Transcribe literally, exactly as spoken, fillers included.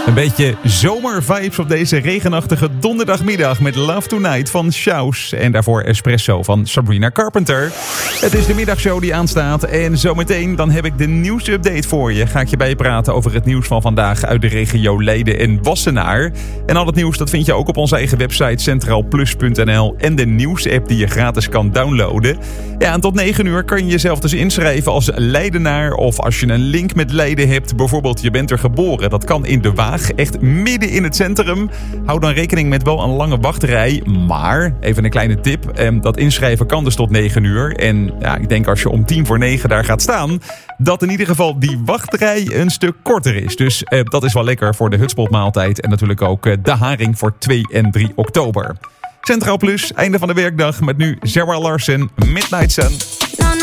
Een beetje zomervibes op deze regenachtige donderdagmiddag met Love Tonight van Shouse. En daarvoor Espresso van Sabrina Carpenter. Het is de middagshow die aanstaat en zometeen dan heb ik de nieuwsupdate voor je. Ga ik je bijpraten over het nieuws van vandaag uit de regio Leiden en Wassenaar. En al het nieuws dat vind je ook op onze eigen website centraal plus punt n l en de nieuwsapp die je gratis kan downloaden. Ja, en tot negen uur kan je jezelf dus inschrijven als Leidenaar of als je een link met Leiden hebt. Bijvoorbeeld je bent er geboren, dat kan in de Waag. Echt midden in het centrum. Hou dan rekening met wel een lange wachtrij. Maar, even een kleine tip. Eh, dat inschrijven kan dus tot negen uur. En ja, ik denk als je om tien voor negen daar gaat staan, dat in ieder geval die wachtrij een stuk korter is. Dus eh, dat is wel lekker voor de hutspotmaaltijd. En natuurlijk ook eh, de haring voor twee en drie oktober. Centraal Plus, einde van de werkdag met nu Zara Larsson, Midnight Sun.